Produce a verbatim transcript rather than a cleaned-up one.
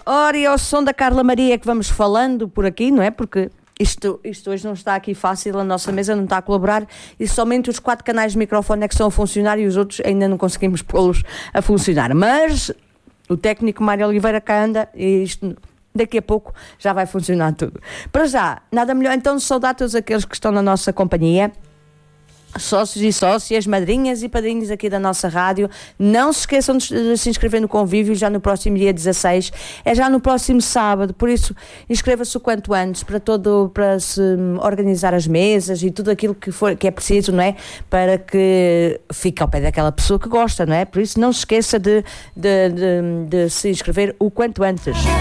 Ora, e ao som da Carla Maria que vamos falando por aqui, não é? Porque isto, isto hoje não está aqui fácil, a nossa mesa não está a colaborar e somente os quatro canais de microfone é que estão a funcionar e os outros ainda não conseguimos pô-los a funcionar. Mas o técnico Mário Oliveira cá anda e isto daqui a pouco já vai funcionar tudo. Para já, nada melhor então de saudar todos aqueles que estão na nossa companhia, sócios e sócias, madrinhas e padrinhos aqui da nossa rádio. Não se esqueçam de se inscrever no convívio já no próximo dia dezasseis, é já no próximo sábado, por isso inscreva-se o quanto antes para, todo, para se organizar as mesas e tudo aquilo que, for, que é preciso, não é? Para que fique ao pé daquela pessoa que gosta, não é? Por isso não se esqueça de, de, de, de se inscrever o quanto antes.